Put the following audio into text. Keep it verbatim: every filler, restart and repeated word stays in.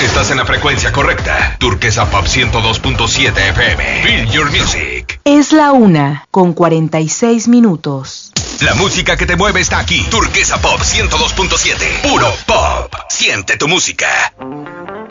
Estás en la frecuencia correcta. Turquesa Pop ciento dos punto siete F M. Feel your music. Es la una con cuarenta y seis minutos. La música que te mueve está aquí. Turquesa Pop ciento dos punto siete. Puro pop. Siente tu música.